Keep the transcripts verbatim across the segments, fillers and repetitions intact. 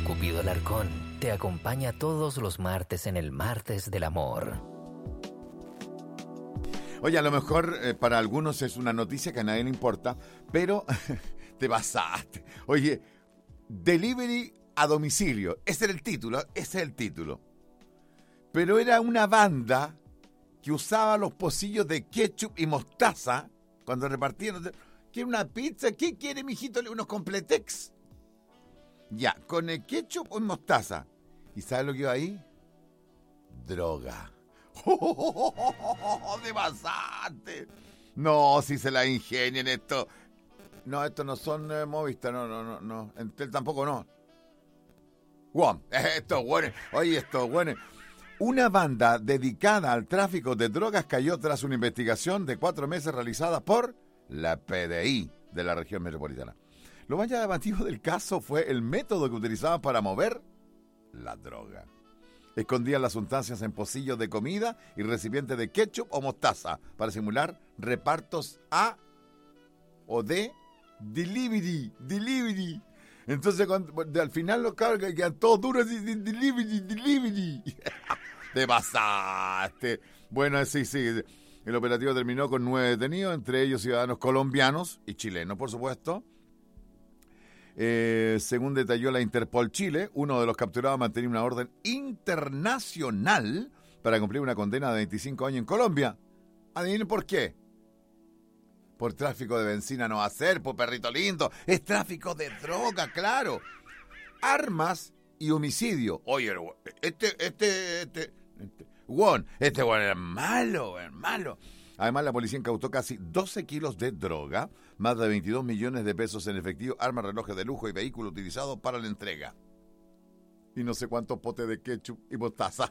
Cupido Alarcón te acompaña todos los martes en el Martes del Amor. Oye, a lo mejor eh, para algunos es una noticia que a nadie le importa, pero te pasaste. Oye, delivery a domicilio, ese era el título, ese es el título. Pero era una banda que usaba los pocillos de ketchup y mostaza cuando repartían. ¿Quiere una pizza? ¿Qué quiere, mijito? Unos completex. Ya, con el ketchup o mostaza. ¿Y sabes lo que iba ahí? Droga. ¡Oh, ¡te pasaste! No, si se la ingenian esto. No, estos no son eh, Movistar, no, no, no, no. Entel tampoco no. Wow, estos buenos. Oye, estos buenos. Una banda dedicada al tráfico de drogas cayó tras una investigación de cuatro meses realizada por la P D I de la región metropolitana. Lo más llamativo del caso fue el método que utilizaban para mover la droga. Escondían las sustancias en pocillos de comida y recipientes de ketchup o mostaza para simular repartos a o de delivery, delivery. Entonces, cuando, al final los cabros quedan todos duros y delivery, delivery. Te pasaste. Bueno, sí, sí. El operativo terminó con nueve detenidos, entre ellos ciudadanos colombianos y chilenos, por supuesto. Eh, según detalló la Interpol Chile, uno de los capturados mantenía una orden internacional para cumplir una condena de veinticinco años en Colombia. ¿Adivinen por qué? Por tráfico de benzina no va a ser, por perrito lindo. Es tráfico de droga, claro. Armas y homicidio. Oye, este, este, este, este, Juan, este Juan es malo, es malo. Además, la policía incautó casi doce kilos de droga, más de veintidós millones de pesos en efectivo, armas, relojes de lujo y vehículo utilizado para la entrega. Y no sé cuántos potes de ketchup y mostaza.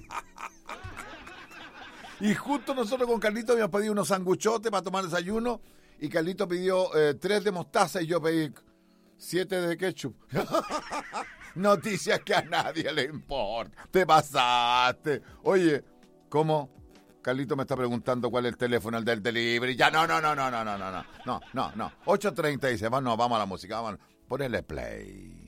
Y justo nosotros con Carlito habíamos pedido unos sanguchotes para tomar desayuno, y Carlito pidió eh, tres de mostaza y yo pedí siete de ketchup. Noticias que a nadie le importa. Te pasaste. Oye, ¿cómo? Carlito me está preguntando cuál es el teléfono, el del delivery. Ya, no, no, no, no, no, no, no, no, no, no, no. ocho treinta dice, vamos, vamos a la música, vamos, ponele play.